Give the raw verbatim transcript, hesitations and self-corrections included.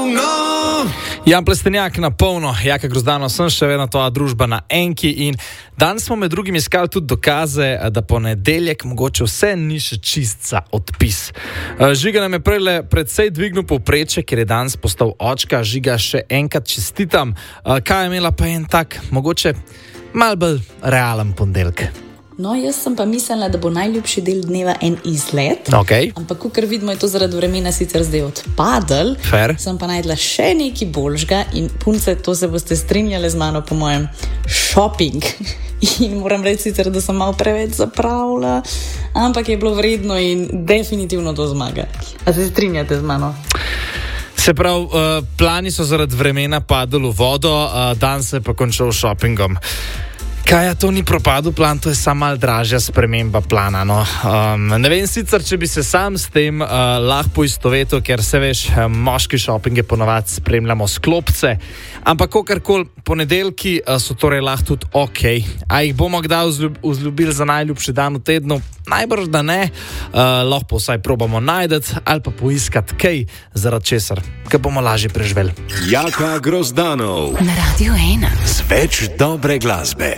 Jan Plestenjak na polno, Jaka Grozdano, sem še vedno tvoja družba na Enki in danes smo med drugim iskali tudi dokaze, da ponedeljek mogoče vse ni še čist za odpis. Žiga nam je prejle predvsej dvignil povprečje, ker je danes postal očka. Žiga, še enkrat čestitam. Kaj je imela pa en tak, mogoče mal bolj realen ponedeljek? No, jaz sem pa mislila, da bo najljubši del dneva en izlet, Okay. ampak kakor vidimo, je to zaradi vremena sicer zdaj odpadel. Fair. Sem pa najdla še nekaj boljšega in punce, to se boste strinjali z mano, po mojem, shopping. In moram reči sicer, da sem malo preveč zapravila, ampak je bilo vredno in definitivno to zmaga. A se strinjate z mano? Se pravi, uh, plani so zaradi vremena padli v vodo, uh, dan se je pa končal s shoppingom. Kaj, ja, to ni propadel plan, to je samo malo dražja sprememba plana. No. Um, ne vem sicer, če bi se sam s tem uh, lahko poistovetil, ker se veš, moški shoppinge ponovadi spremljamo sklopce, ampak kakorkoli, ponedeljki uh, so torej lahko tudi ok. A jih bomo kdaj vzljub, vzljubili za najljubši dan v tednu? Najbrž da ne, uh, lahko vsaj probamo najdeti ali pa poiskati kaj, zaradi česar, kaj bomo lažje preživeli. Jaka Grozdanov Na Radio ena. z več dobre glasbe.